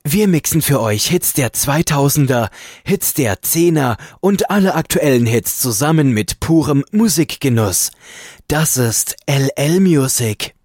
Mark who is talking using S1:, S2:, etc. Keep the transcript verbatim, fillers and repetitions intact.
S1: Wir mixen für euch Hits der zweitausender, Hits der Zehner und alle aktuellen Hits zusammen mit purem Musikgenuss. Das ist L L Music.